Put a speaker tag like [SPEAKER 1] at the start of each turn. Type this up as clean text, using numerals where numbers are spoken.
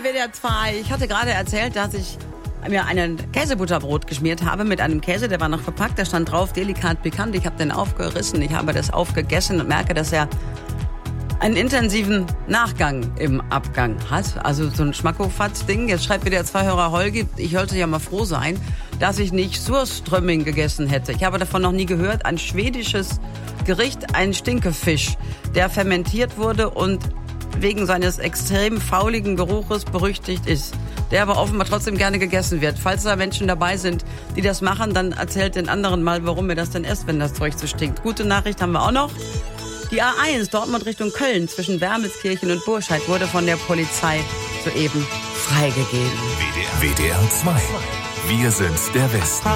[SPEAKER 1] WDR 2. Ich hatte gerade erzählt, dass ich mir ein Käsebutterbrot geschmiert habe mit einem Käse, der war noch verpackt, da stand drauf, delikat pikant. Ich habe den aufgerissen, ich habe das aufgegessen und merke, dass er einen intensiven Nachgang im Abgang hat. Also so ein Schmackofatz-Ding. Jetzt schreibt WDR 2-Hörer Holgi, ich sollte ja mal froh sein, dass ich nicht Surströmming gegessen hätte. Ich habe davon noch nie gehört. Ein schwedisches Gericht, ein Stinkefisch, der fermentiert wurde und wegen seines extrem fauligen Geruches berüchtigt ist, der aber offenbar trotzdem gerne gegessen wird. Falls da Menschen dabei sind, die das machen, dann erzählt den anderen mal, warum ihr das denn esst, wenn das Zeug so stinkt. Gute Nachricht haben wir auch noch. Die A1 Dortmund Richtung Köln zwischen Wermelskirchen und Burscheid wurde von der Polizei soeben freigegeben.
[SPEAKER 2] WDR 2. Wir sind der Westen.